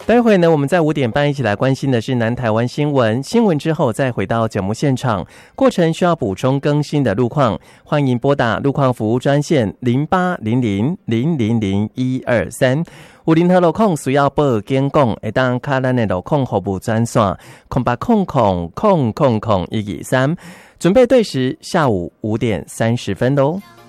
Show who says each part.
Speaker 1: 待会呢，我们在5点半一起来关心的是南台湾新闻，新闻之后再回到节目现场，过程需要补充更新的路况，欢迎拨打路况服务专线0800000123。有任何路况需要报警讲，会当卡咱的路况服务专线0800000123，准备对时下午5点30分喽。